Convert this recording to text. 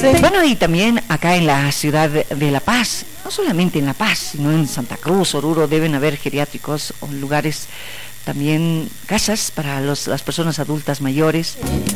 Bueno, y también acá en la ciudad de La Paz, no solamente en La Paz, sino en Santa Cruz, Oruro, deben haber geriátricos o lugares, también casas para las personas adultas mayores.